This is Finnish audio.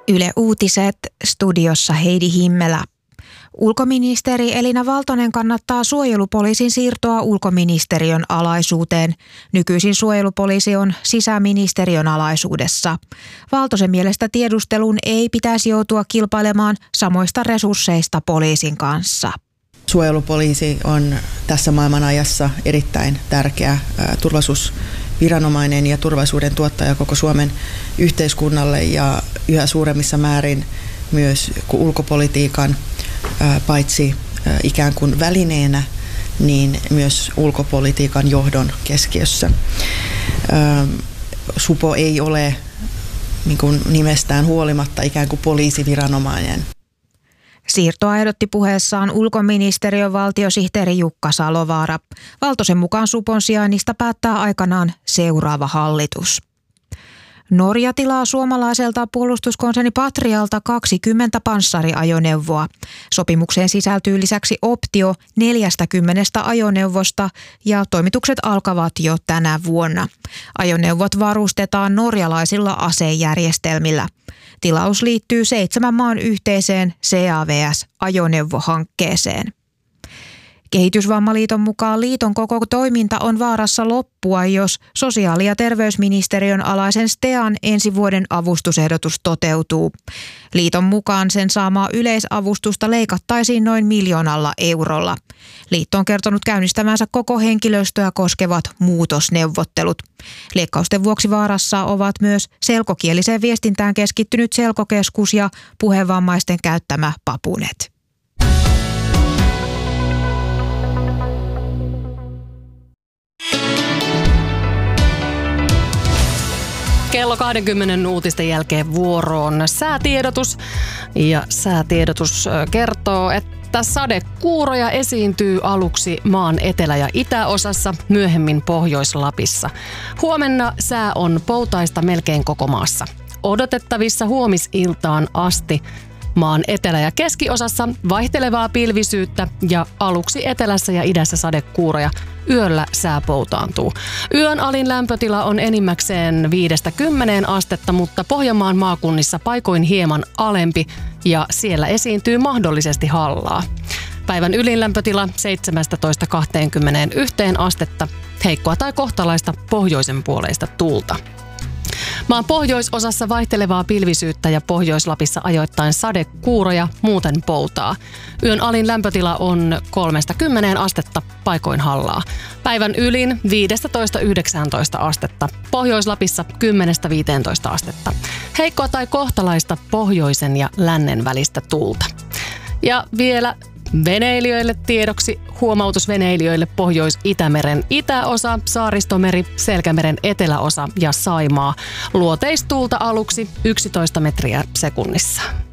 Yle Uutiset, studiossa Heidi Himmelä. Ulkoministeri Elina Valtonen kannattaa suojelupoliisin siirtoa ulkoministeriön alaisuuteen. Nykyisin suojelupoliisi on sisäministeriön alaisuudessa. Valtosen mielestä tiedustelun ei pitäisi joutua kilpailemaan samoista resursseista poliisin kanssa. Suojelupoliisi on tässä maailmanajassa erittäin tärkeä turvallisuusviranomainen ja turvallisuuden tuottaja koko Suomen yhteiskunnalle ja yhä suuremmissa määrin myös ulkopolitiikan paitsi ikään kuin välineenä, niin myös ulkopolitiikan johdon keskiössä. Supo ei ole niin kuin nimestään huolimatta ikään kuin poliisiviranomainen. Siirtoa ehdotti puheessaan ulkoministeriön valtiosihteeri Jukka Salovaara. Valtosen mukaan Supon sijainnista päättää aikanaan seuraava hallitus. Norja tilaa suomalaiselta puolustuskonserni Patrialta 20 panssariajoneuvoa. Sopimukseen sisältyy lisäksi optio 40 ajoneuvosta ja toimitukset alkavat jo tänä vuonna. Ajoneuvot varustetaan norjalaisilla asejärjestelmillä. Tilaus liittyy 7 maan yhteiseen CAVS-ajoneuvohankkeeseen. Kehitysvammaliiton mukaan liiton koko toiminta on vaarassa loppua, jos sosiaali- ja terveysministeriön alaisen STEAn ensi vuoden avustusehdotus toteutuu. Liiton mukaan sen saamaa yleisavustusta leikattaisiin noin 1 miljoonalla eurolla. Liitto on kertonut käynnistämänsä koko henkilöstöä koskevat muutosneuvottelut. Leikkausten vuoksi vaarassa ovat myös selkokieliseen viestintään keskittynyt Selkokeskus ja puhevammaisten käyttämä Papunet. Kello 20 uutisten jälkeen vuoroon säätiedotus. Ja säätiedotus kertoo, että sadekuuroja esiintyy aluksi maan etelä- ja itäosassa, myöhemmin Pohjois-Lapissa. Huomenna sää on poutaista melkein koko maassa. Odotettavissa huomisiltaan asti maan etelä- ja keskiosassa vaihtelevaa pilvisyyttä ja aluksi etelässä ja idässä sadekuuroja. Yöllä sää poutaantuu. Yön alin lämpötila on enimmäkseen 5-10 astetta, mutta Pohjanmaan maakunnissa paikoin hieman alempi ja siellä esiintyy mahdollisesti hallaa. Päivän ylin lämpötila 17-21 astetta, heikkoa tai kohtalaista pohjoisen puoleista tuulta. Maan pohjoisosassa vaihtelevaa pilvisyyttä ja Pohjois-Lapissa ajoittain sadekuuroja, muuten poutaa. Yön alin lämpötila on 3-10 astetta, paikoin hallaa. Päivän ylin 15-19 astetta, Pohjois-Lapissa 10-15 astetta. Heikkoa tai kohtalaista pohjoisen ja lännen välistä tuulta. Ja vielä veneilijöille tiedoksi, huomautus veneilijöille Pohjois-Itämeren itäosa, Saaristomeri, Selkämeren eteläosa ja Saimaa. Luoteistuulta aluksi 11 metriä sekunnissa.